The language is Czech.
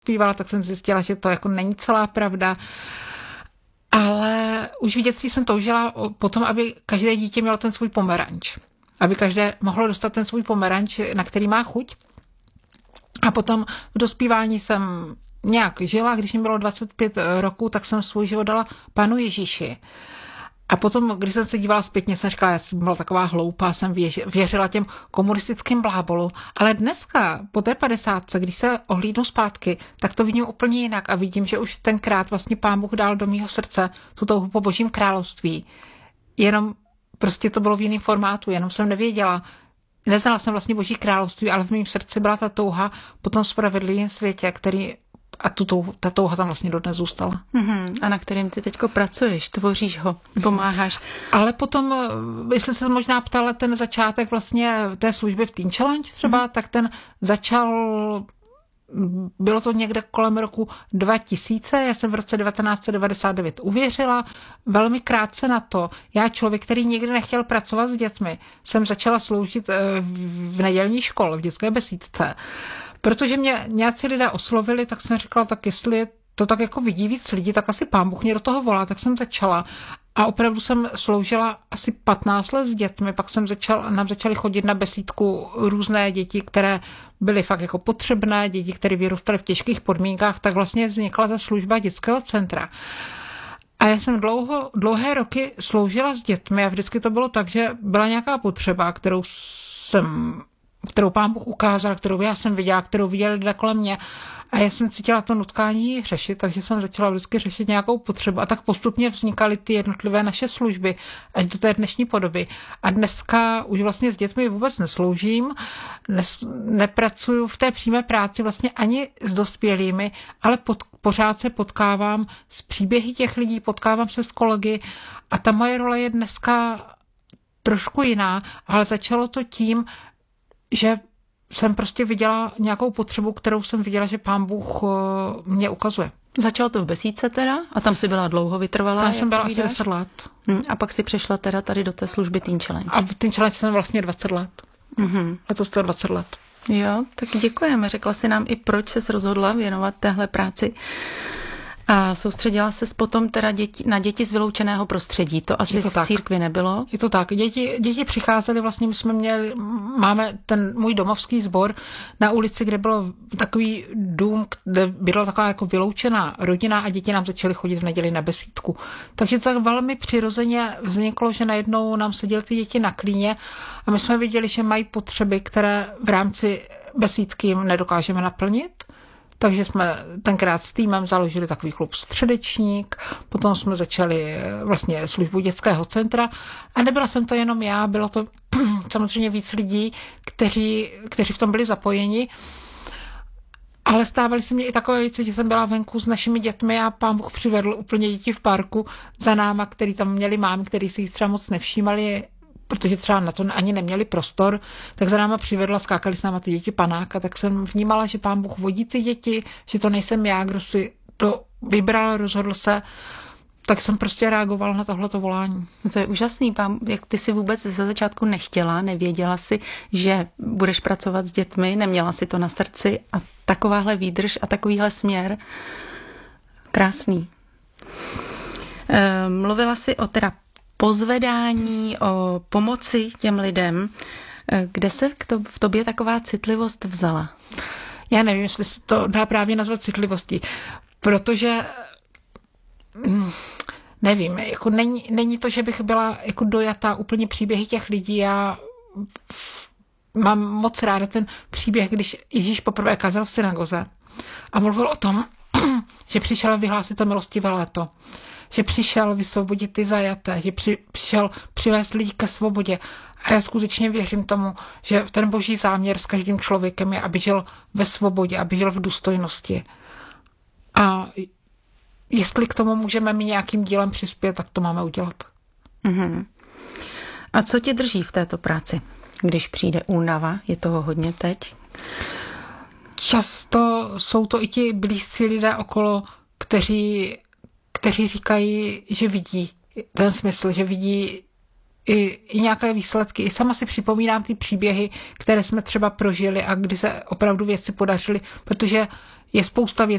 zpívala, tak jsem zjistila, že to jako není celá pravda. Ale už v dětství jsem toužila potom, aby každé dítě mělo ten svůj pomeranč. Aby každé mohlo dostat ten svůj pomeranč, na který má chuť. A potom v dospívání jsem nějak žila, když mi bylo 25 roků, tak jsem svůj život dala Pánu Ježíši. A potom, když jsem se dívala zpětně, jsem říkala, já jsem byla taková hloupá, jsem věřila těm komunistickým blábolům. Ale dneska, po té 50, když se ohlídnu zpátky, tak to vidím úplně jinak a vidím, že už tenkrát vlastně Pán Bůh dal do mýho srdce tu touhu po Božím království. Jenom prostě to bylo v jiném formátu, jenom jsem nevěděla. Neznala jsem vlastně Boží království, ale v mém srdci byla ta touha po tom spravedlivém světě, který a ta touha tam vlastně dodnes zůstala. A na kterým ty teďko pracuješ, tvoříš ho, pomáháš. Ale potom, jestli se možná ptala ten začátek vlastně té služby v Teen Challenge třeba, tak ten začal, bylo to někde kolem roku 2000, já jsem v roce 1999 uvěřila, velmi krátce na to. Já člověk, který nikdy nechtěl pracovat s dětmi, jsem začala sloužit v nedělní škole, v dětské besídce. Protože mě nějací lidé oslovili, tak jsem říkala, tak jestli to tak jako vidí víc lidí, tak asi Pán Bůh mě do toho volá, tak jsem začala. A opravdu jsem sloužila asi 15 let s dětmi, pak nám začaly chodit na besídku různé děti, které byly fakt jako potřebné, děti, které vyrůstaly v těžkých podmínkách, tak vlastně vznikla ta služba dětského centra. A já jsem dlouhé roky sloužila s dětmi a vždycky to bylo tak, že byla nějaká potřeba, kterou Pán Bůh ukázal, kterou já jsem viděla, kterou viděli lidé kolem mě. A já jsem cítila to nutkání řešit, takže jsem začala vždycky řešit nějakou potřebu. A tak postupně vznikaly ty jednotlivé naše služby až do té dnešní podoby. A dneska už vlastně s dětmi vůbec nesloužím, nepracuju v té přímé práci vlastně ani s dospělými, ale pořád se potkávám s příběhy těch lidí, potkávám se s kolegy a ta moje role je dneska trošku jiná, ale začalo to tím, že jsem prostě viděla nějakou potřebu, kterou jsem viděla, že Pán Bůh mě ukazuje. Začalo to v besídce teda? A tam si byla dlouho vytrvalá? Tam jsem byla asi 10 let. A pak si přešla teda tady do té služby Teen Challenge. A v Teen Challenge jsem vlastně 20 let. Letos to je 20 let. Jo, tak děkujeme. Řekla si nám i, proč ses rozhodla věnovat téhle práci. A soustředila ses potom teda na děti z vyloučeného prostředí. To asi v církvi nebylo? Je to tak. Děti přicházely, vlastně máme ten můj domovský sbor na ulici, kde byl takový dům, kde byla taková jako vyloučená rodina a děti nám začaly chodit v neděli na besídku. Takže to tak velmi přirozeně vzniklo, že najednou nám seděly ty děti na klíně a my jsme viděli, že mají potřeby, které v rámci besídky jim nedokážeme naplnit. Takže jsme tenkrát s týmem založili takový klub Středečník, potom jsme začali vlastně službu dětského centra a nebyla jsem to jenom já, bylo to samozřejmě víc lidí, kteří v tom byli zapojeni, ale stávaly se mně i takové věci, že jsem byla venku s našimi dětmi a Pán Bůh přivedl úplně děti v parku za náma, který tam měli mámy, který si jich třeba moc nevšímali, protože třeba na to ani neměli prostor, tak za náma přivedla, skákali s náma ty děti panáka, tak jsem vnímala, že Pán Bůh vodí ty děti, že to nejsem já, kdo si to vybral, rozhodl se, tak jsem prostě reagovala na tohleto volání. To je úžasný, jak ty si vůbec ze začátku nechtěla, nevěděla si, že budeš pracovat s dětmi, neměla si to na srdci a takováhle výdrž a takovýhle směr. Krásný. Mluvila si o teda pozvedání, o pomoci těm lidem. Kde se v tobě taková citlivost vzala? Já nevím, jestli se to dá právě nazvat citlivostí, protože nevím, jako není to, že bych byla jako dojatá úplně příběhy těch lidí. Já mám moc ráda ten příběh, když Ježíš poprvé kázal v synagoze a mluvil o tom, že přišel vyhlásit to milostivé léto, že přišel vysvobodit ty zajaté, že přišel přivést lidi ke svobodě. A já skutečně věřím tomu, že ten Boží záměr s každým člověkem je, aby žil ve svobodě, aby žil v důstojnosti. A jestli k tomu můžeme my nějakým dílem přispět, tak to máme udělat. A co tě drží v této práci, když přijde únava? Je toho hodně teď? Často jsou to i ti blízcí lidé okolo, kteří říkají, že vidí ten smysl, že vidí i nějaké výsledky. I sama si připomínám ty příběhy, které jsme třeba prožili a kdy se opravdu věci podařily, protože je spousta věcí,